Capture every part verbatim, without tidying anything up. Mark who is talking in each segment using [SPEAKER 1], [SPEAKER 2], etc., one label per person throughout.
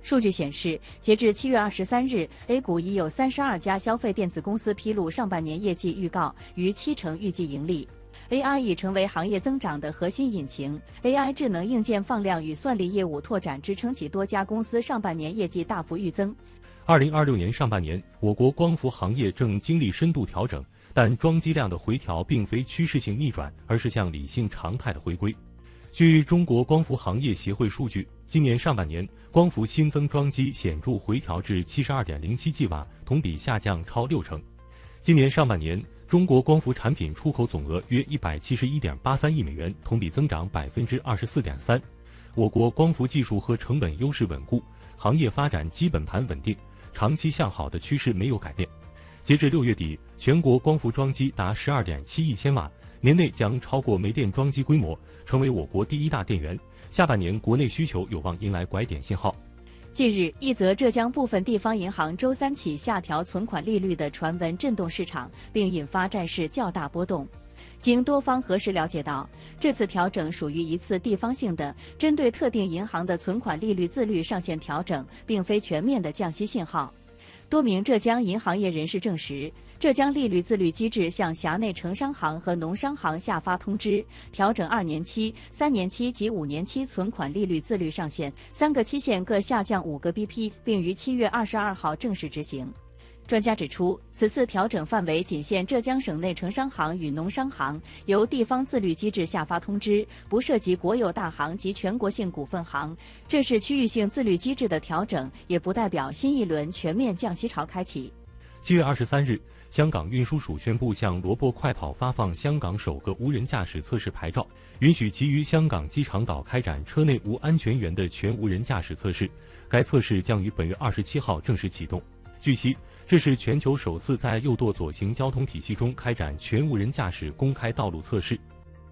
[SPEAKER 1] 数据显示，截至七月二十三日 ，A 股已有三十二家消费电子公司披露上半年业绩预告，逾七成预计盈利。A I 已成为行业增长的核心引擎 ，A I 智能硬件放量与算力业务拓展支撑起多家公司上半年业绩大幅预增。
[SPEAKER 2] 二零二六年上半年，我国光伏行业正经历深度调整，但装机量的回调并非趋势性逆转，而是向理性常态的回归。据中国光伏行业协会数据，今年上半年光伏新增装机显著回调至 七十二点零七吉瓦，同比下降超六成。今年上半年，中国光伏产品出口总额约一百七十一点八三亿美元，同比增长 百分之二十四点三。我国光伏技术和成本优势稳固，行业发展基本盘稳定，长期向好的趋势没有改变。截至六月底，全国光伏装机达 十二点七亿千瓦，年内将超过煤电装机规模，成为我国第一大电源。下半年国内需求有望迎来拐点信号。
[SPEAKER 1] 近日，一则浙江部分地方银行周三起下调存款利率的传闻震动市场，并引发债市较大波动。经多方核实了解到，这次调整属于一次地方性的针对特定银行的存款利率自律上限调整，并非全面的降息信号。多名浙江银行业人士证实，浙江利率自律机制向辖内城商行和农商行下发通知，调整二年期、三年期及五年期存款利率自律上限，三个期限各下降五个 B P， 并于七月二十二号正式执行。专家指出，此次调整范围仅限浙江省内城商行与农商行，由地方自律机制下发通知，不涉及国有大行及全国性股份行。这是区域性自律机制的调整，也不代表新一轮全面降息潮开启。
[SPEAKER 2] 七月二十三日，香港运输署宣布向罗卜快跑发放香港首个无人驾驶测试牌照，允许其于香港机场岛开展车内无安全员的全无人驾驶测试。该测试将于本月二十七号正式启动。据悉，这是全球首次在右舵左行交通体系中开展全无人驾驶公开道路测试。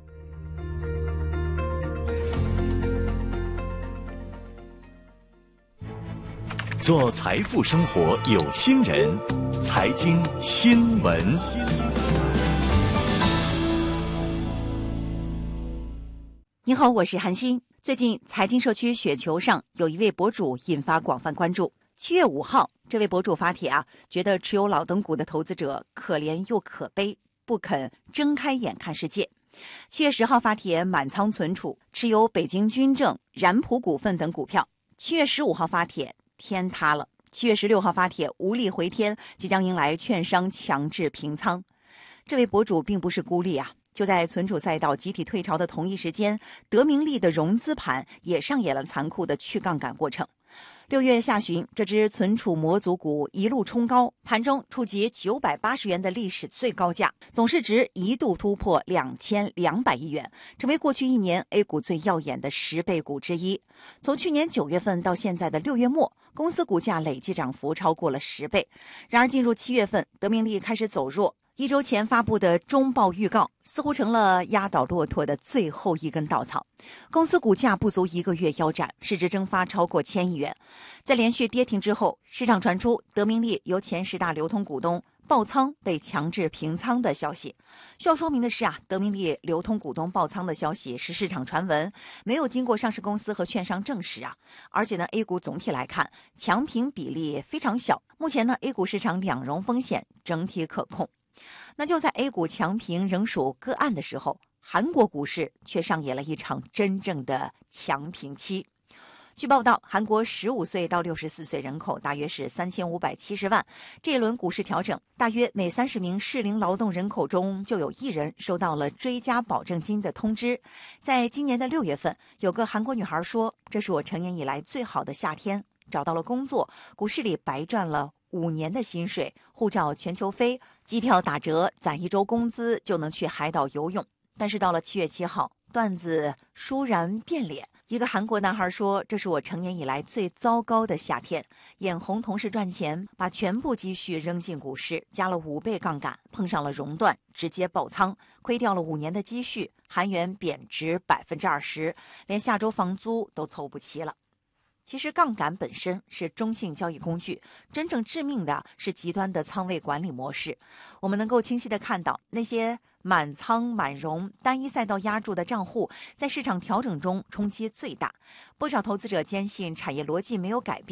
[SPEAKER 3] 做财富生活有心人，财经新闻。
[SPEAKER 4] 你好，我是韩欣。最近财经社区雪球上有一位博主引发广泛关注。七月五号，这位博主发帖啊，觉得持有老登股的投资者可怜又可悲，不肯睁开眼看世界。七月十号发帖满仓存储，持有北京军政、燃普股份等股票。七月十五号发帖天塌了。七月十六号发帖无力回天，即将迎来券商强制平仓。这位博主并不是孤立啊，就在存储赛道集体退潮的同一时间，德明利的融资盘也上演了残酷的去杠杆过程。六月下旬，这只存储模组股一路冲高，盘中触及九百八十元的历史最高价，总市值一度突破两千两百亿元，成为过去一年 A 股最耀眼的十倍股之一。从去年九月份到现在的六月末，公司股价累计涨幅超过了十倍。然而进入七月份，德明利开始走弱。一周前发布的中报预告似乎成了压倒骆驼的最后一根稻草，公司股价不足一个月腰斩，市值蒸发超过千亿元。在连续跌停之后，市场传出德明利由前十大流通股东爆仓被强制平仓的消息。需要说明的是啊，德明利流通股东爆仓的消息是市场传闻，没有经过上市公司和券商证实啊。而且呢 ，A 股总体来看强平比例非常小，目前呢 A 股市场两融风险整体可控。那就在 A 股强平仍属个案的时候，韩国股市却上演了一场真正的强平期。据报道，韩国十五岁到六十四岁人口大约是三千五百七十万。这一轮股市调整，大约每三十名适龄劳动人口中就有一人收到了追加保证金的通知。在今年的六月份，有个韩国女孩说：“这是我成年以来最好的夏天，找到了工作，股市里白赚了五年的薪水，护照全球飞，机票打折，攒一周工资就能去海岛游泳。”但是到了七月七号，段子倏然变脸。一个韩国男孩说：“这是我成年以来最糟糕的夏天，眼红同事赚钱，把全部积蓄扔进股市，加了五倍杠杆，碰上了熔断，直接爆仓，亏掉了五年的积蓄，韩元贬值百分之二十，连下周房租都凑不齐了。”其实杠杆本身是中性交易工具，真正致命的是极端的仓位管理模式。我们能够清晰地看到，那些满仓满融、单一赛道压住的账户，在市场调整中冲击最大。不少投资者坚信产业逻辑没有改变，